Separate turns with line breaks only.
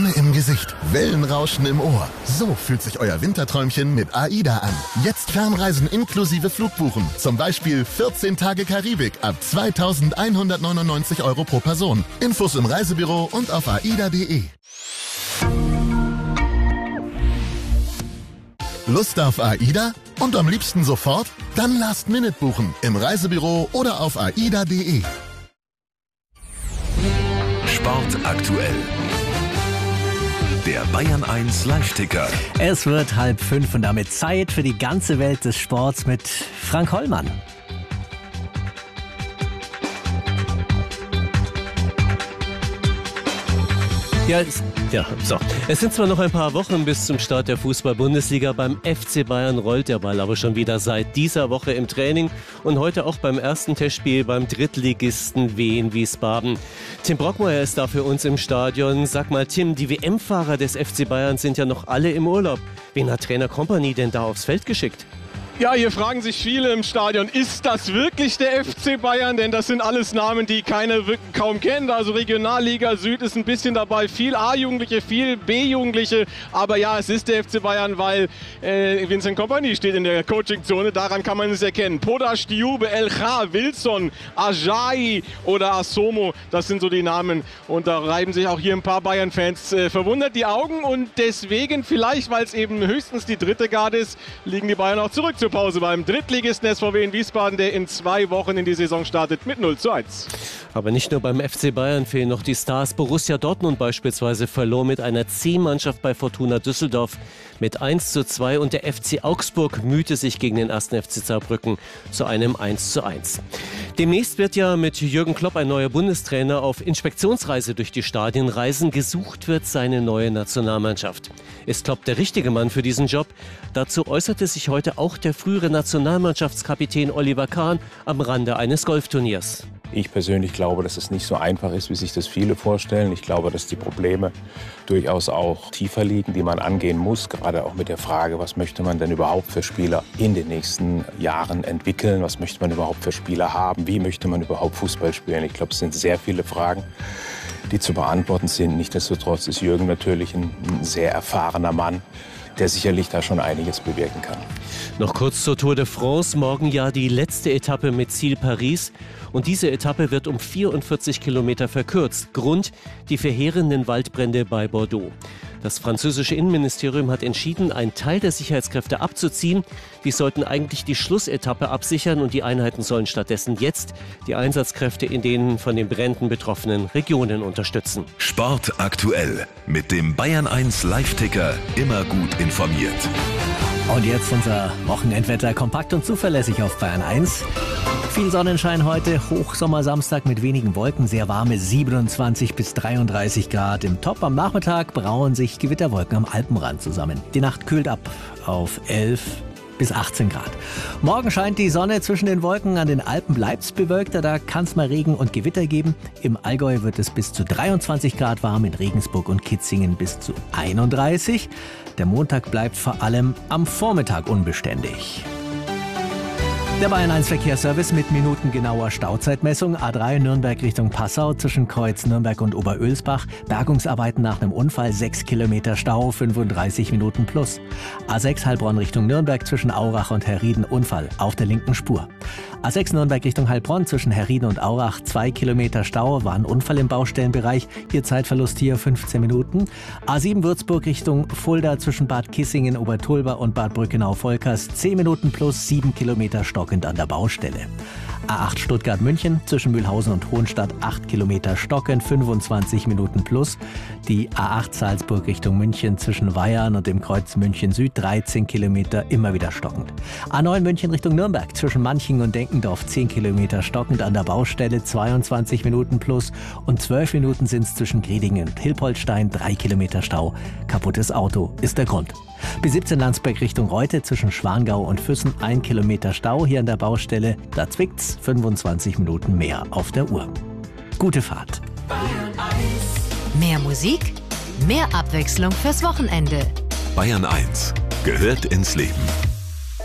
Sonne im Gesicht, Wellenrauschen im Ohr. So fühlt sich euer Winterträumchen mit AIDA an. Jetzt Fernreisen inklusive Flugbuchen. Zum Beispiel 14 Tage Karibik ab 2.199 € pro Person. Infos im Reisebüro und auf aida.de. Lust auf AIDA? Und am liebsten sofort? Dann Last-Minute buchen im Reisebüro oder auf aida.de.
Sport aktuell. Der Bayern 1 Live-Ticker.
Es wird 4:30 und damit Zeit für die ganze Welt des Sports mit Frank Hollmann.
Es sind zwar noch ein paar Wochen bis zum Start der Fußball-Bundesliga. Beim FC Bayern rollt der Ball aber schon wieder seit dieser Woche im Training und heute auch beim ersten Testspiel beim Drittligisten Wien Wiesbaden. Tim Brockmeier ist da für uns im Stadion. Sag mal, Tim, die WM-Fahrer des FC Bayern sind ja noch alle im Urlaub. Wen hat Trainer Kompany denn da aufs Feld geschickt?
Ja, hier fragen sich viele im Stadion, ist das wirklich der FC Bayern? Denn das sind alles Namen, die keiner kaum kennt. Also Regionalliga Süd ist ein bisschen dabei, viel A-Jugendliche, viel B-Jugendliche. Aber ja, es ist der FC Bayern, weil Vincent Kompany steht in der Coaching-Zone. Daran kann man es erkennen. Podash, Dioube, Elcha, Wilson, Ajayi oder Asomo, das sind so die Namen. Und da reiben sich auch hier ein paar Bayern-Fans verwundert die Augen. Und deswegen, vielleicht weil es eben höchstens die dritte Garde ist, liegen die Bayern auch zurück zur Pause beim Drittligisten SVW in Wiesbaden, der in 2 Wochen in die Saison startet mit 0:1.
Aber nicht nur beim FC Bayern fehlen noch die Stars. Borussia Dortmund beispielsweise verlor mit einer C-Mannschaft bei Fortuna Düsseldorf mit 1:2 und der FC Augsburg mühte sich gegen den 1. FC Saarbrücken zu einem 1:1. Demnächst wird ja mit Jürgen Klopp ein neuer Bundestrainer auf Inspektionsreise durch die Stadien reisen. Gesucht wird seine neue Nationalmannschaft. Ist Klopp der richtige Mann für diesen Job? Dazu äußerte sich heute auch der frühere Nationalmannschaftskapitän Oliver Kahn am Rande eines Golfturniers.
Ich persönlich glaube, dass es nicht so einfach ist, wie sich das viele vorstellen. Ich glaube, dass die Probleme durchaus auch tiefer liegen, die man angehen muss. Gerade auch mit der Frage, was möchte man denn überhaupt für Spieler in den nächsten Jahren entwickeln? Was möchte man überhaupt für Spieler haben? Wie möchte man überhaupt Fußball spielen? Ich glaube, es sind sehr viele Fragen, die zu beantworten sind. Nichtsdestotrotz ist Jürgen natürlich ein sehr erfahrener Mann, der sicherlich da schon einiges bewirken kann.
Noch kurz zur Tour de France. Morgen ja die letzte Etappe mit Ziel Paris. Und diese Etappe wird um 44 Kilometer verkürzt. Grund: die verheerenden Waldbrände bei Bordeaux. Das französische Innenministerium hat entschieden, einen Teil der Sicherheitskräfte abzuziehen. Die sollten eigentlich die Schlussetappe absichern und die Einheiten sollen stattdessen jetzt die Einsatzkräfte in den von den Bränden betroffenen Regionen unterstützen.
Sport aktuell mit dem Bayern 1 Live-Ticker, immer gut informiert.
Und jetzt unser Wochenendwetter kompakt und zuverlässig auf Bayern 1. Viel Sonnenschein heute, Hochsommersamstag mit wenigen Wolken, sehr warme 27 bis 33 Grad. Im Top am Nachmittag brauen sich Gewitterwolken am Alpenrand zusammen. Die Nacht kühlt ab auf 11 bis 18 Grad. Morgen scheint die Sonne zwischen den Wolken, an den Alpen bleibt's bewölkter, da kann es mal Regen und Gewitter geben. Im Allgäu wird es bis zu 23 Grad warm, in Regensburg und Kitzingen bis zu 31. Der Montag bleibt vor allem am Vormittag unbeständig. Der Bayern 1 Verkehrsservice mit minutengenauer Stauzeitmessung. A3 Nürnberg Richtung Passau zwischen Kreuz Nürnberg und Oberölsbach. Bergungsarbeiten nach einem Unfall, 6 Kilometer Stau, 35 Minuten plus. A6 Heilbronn Richtung Nürnberg zwischen Aurach und Herrieden, Unfall auf der linken Spur. A6 Nürnberg Richtung Heilbronn zwischen Herrieden und Aurach, 2 Kilometer Stau, war ein Unfall im Baustellenbereich. Ihr Zeitverlust hier 15 Minuten. A7 Würzburg Richtung Fulda zwischen Bad Kissingen, Obertulba und Bad Brückenau-Volkers, 10 Minuten plus, 7 Kilometer stockend an der Baustelle. A8 Stuttgart-München zwischen Mühlhausen und Hohenstadt, 8 Kilometer stockend, 25 Minuten plus. Die A8 Salzburg Richtung München zwischen Weyarn und dem Kreuz München Süd, 13 Kilometer, immer wieder stockend. A9 München Richtung Nürnberg zwischen Manching und Denkendorf, 10 Kilometer stockend an der Baustelle, 22 Minuten plus. Und 12 Minuten sind es zwischen Gredingen und Hilpoltstein, 3 Kilometer Stau. Kaputtes Auto ist der Grund. B17 Landsberg Richtung Reute zwischen Schwangau und Füssen, 1 Kilometer Stau hier an der Baustelle. Da zwickt's, 25 Minuten mehr auf der Uhr. Gute Fahrt.
Mehr Musik, mehr Abwechslung fürs Wochenende.
Bayern 1 gehört ins Leben.